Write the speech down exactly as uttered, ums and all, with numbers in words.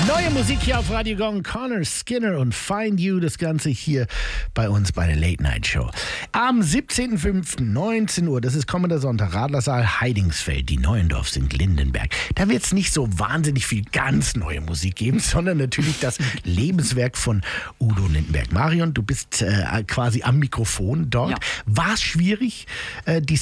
Neue Musik hier auf Radio Gong, Connor Skinner und Find You, das Ganze hier bei uns bei der Late Night Show. Am siebzehnten fünften neunzehn Uhr, das ist kommender Sonntag, Radlersaal Heidingsfeld, die Neuendorfs in Glindenberg. Da wird es nicht so wahnsinnig viel ganz neue Musik geben, sondern natürlich das Lebenswerk von Udo Lindenberg. Marion, du bist äh, quasi am Mikrofon dort. Ja. War es schwierig, äh, die